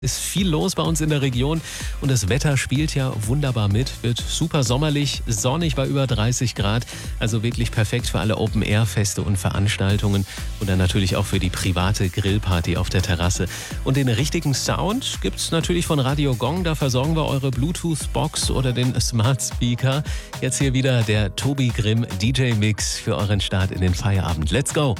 Ist viel los bei uns in der Region und das Wetter spielt ja wunderbar mit, wird super sommerlich, sonnig bei über 30 Grad, also wirklich perfekt für alle Open-Air-Feste und Veranstaltungen und dann natürlich auch für die private Grillparty auf der Terrasse. Und den richtigen Sound gibt's natürlich von Radio Gong, da versorgen wir eure Bluetooth-Box oder den Smart Speaker. Jetzt hier wieder der Tobi Grimm DJ-Mix für euren Start in den Feierabend. Let's go!